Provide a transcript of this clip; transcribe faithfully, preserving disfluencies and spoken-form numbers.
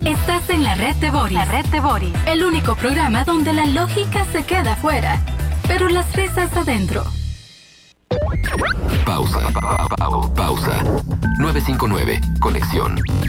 Estás en la red de Boris. La red de Boris. El único programa donde la lógica se queda afuera, pero las risas adentro. Pausa. Pa- pa- pa- Pausa. nueve cinco nueve. Conexión.